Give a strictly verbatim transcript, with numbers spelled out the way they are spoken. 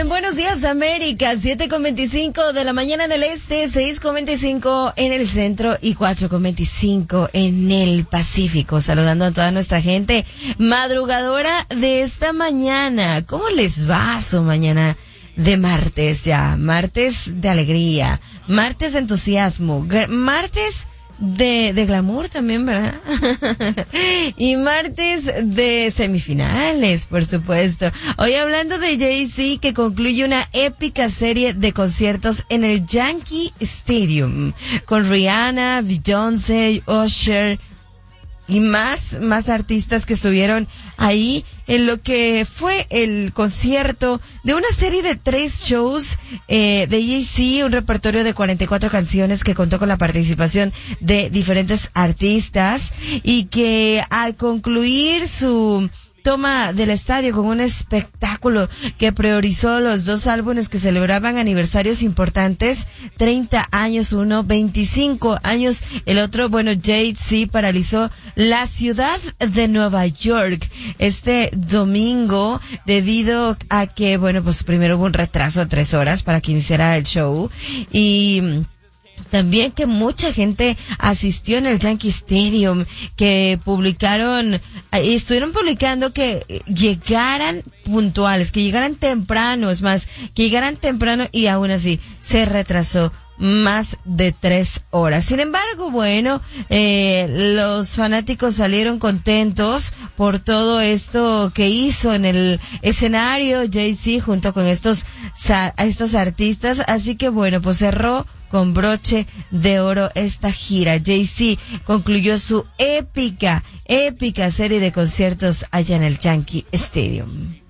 en Buenos Días América, siete con veinticinco de la mañana en el este, seis con veinticinco en el centro y cuatro con veinticinco en el Pacífico. Saludando a toda nuestra gente madrugadora de esta mañana. ¿Cómo les va su mañana de martes ya? Martes de alegría, martes de entusiasmo, martes de, de glamour también, ¿verdad? Y martes de semifinales, por supuesto. Hoy hablando de Jay-Z, que concluye una épica serie de conciertos en el Yankee Stadium, con Rihanna, Beyoncé, Usher, y más, más artistas que estuvieron ahí en lo que fue el concierto de una serie de tres shows eh, de Jay-Z, un repertorio de cuarenta y cuatro canciones que contó con la participación de diferentes artistas y que al concluir su toma del estadio con un espectáculo que priorizó los dos álbumes que celebraban aniversarios importantes, treinta años uno, veinticinco años el otro. Bueno, Jay-Z paralizó la ciudad de Nueva York este domingo debido a que, bueno, pues primero hubo un retraso de tres horas para que iniciara el show y también que mucha gente asistió en el Yankee Stadium, que publicaron, estuvieron publicando que llegaran puntuales, que llegaran temprano, es más, que llegaran temprano y aún así se retrasó más de tres horas. Sin embargo, bueno, eh, los fanáticos salieron contentos por todo esto que hizo en el escenario Jay-Z junto con estos, estos artistas, así que bueno, pues cerró con broche de oro esta gira. Jay-Z concluyó su épica, épica serie de conciertos allá en el Yankee Stadium.